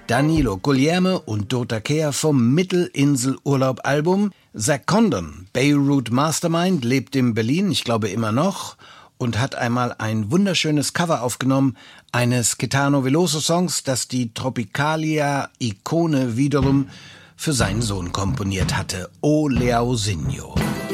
Danilo Guglielmo und Dota Kehr vom Mittelinselurlaub-Album. Zack Condon, Beirut Mastermind, lebt in Berlin, ich glaube immer noch, und hat einmal ein wunderschönes Cover aufgenommen eines Caetano Veloso-Songs, das die Tropicalia-Ikone wiederum für seinen Sohn komponiert hatte, O Leosinho.